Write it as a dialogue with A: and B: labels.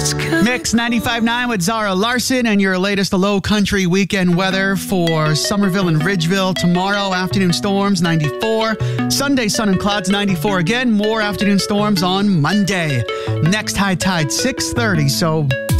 A: Mix 95.9 with Zara Larson and your latest low country weekend weather for Somerville and Ridgeville. Tomorrow, afternoon storms, 94. Sunday, sun and clouds, 94 again. More afternoon storms on Monday. Next high tide, 6:30. So